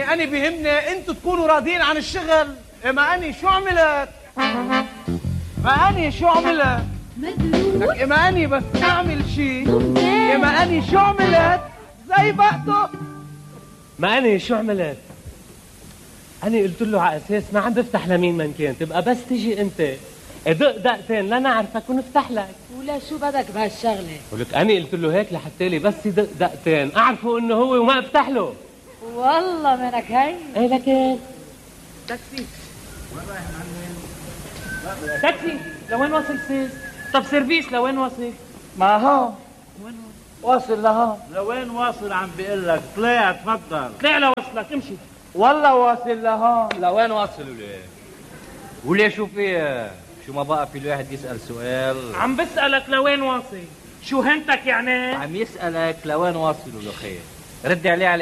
أنا بيهمني أنتوا تكونوا راضيين عن الشغل. ما أني شو عملت؟ ما أني شو عملت؟ مدروس لك ما أني بس أعمل شي ما أني شو عملت؟ زي بقته. ما أنا شو عملت؟ أنا قلت له على أساس ما عم بفتح لمين من كان، تبقى بس تيجي أنت ادق دقتين لنعرفك ونفتح لك. ولا شو بدك بهالشغلة؟ ولك أنا قلت له هيك لحتى لي بس يدق دقتين أعرفه إنه هو وما أفتح له. والله منك هي. إيه لكن تاكسي. تاكسي لوين واصل سيس؟ طب سيرفيس لوين واصل؟ ما هون واصل لهون. لوين واصل عم بيقول لك؟ طلع تفضل. طلع لوصلك امشي. والله واصل لهون. لوين واصل وليه شو في شو ما بقى في الواحد يسأل سؤال؟ عم بسألك لوين واصل؟ شو هنتك يعني؟ عم يسألك لوين واصل له خير، رد عليه على